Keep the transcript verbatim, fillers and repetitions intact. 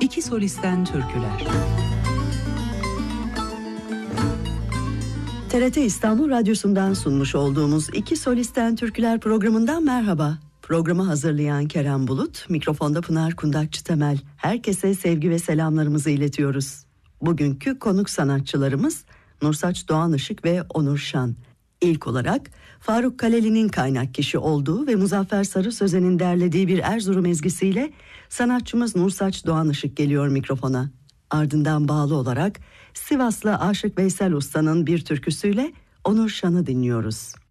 İki solisten türküler. T R T İstanbul Radyosu'ndan sunmuş olduğumuz İki Solisten Türküler programından merhaba. Programı hazırlayan Kerem Bulut, mikrofonda Pınar Kundakçı Temel. Herkese sevgi ve selamlarımızı iletiyoruz. Bugünkü konuk sanatçılarımız Nursaç Doğanışık ve Onur Şan. İlk olarak Faruk Kaleli'nin kaynak kişi olduğu ve Muzaffer Sarı Sözen'in derlediği bir Erzurum ezgisiyle sanatçımız Nursaç Doğanışık geliyor mikrofona. Ardından bağlı olarak Sivaslı Aşık Veysel Usta'nın bir türküsüyle Onur Şan'ı dinliyoruz.